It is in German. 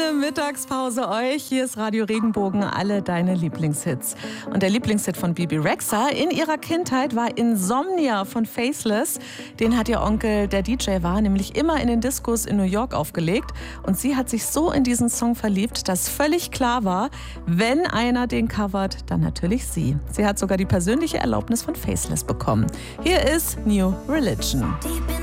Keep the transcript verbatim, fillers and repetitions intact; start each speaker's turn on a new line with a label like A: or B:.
A: Schöne Mittagspause euch. Hier ist Radio Regenbogen, alle deine Lieblingshits. Und der Lieblingshit von Bebe Rexha in ihrer Kindheit war Insomnia von Faceless. Den hat ihr Onkel, der D J war, nämlich immer in den Discos in New York aufgelegt. Und sie hat sich so in diesen Song verliebt, dass völlig klar war, wenn einer den covert, dann natürlich sie. Sie hat sogar die persönliche Erlaubnis von Faceless bekommen. Hier ist New Religion.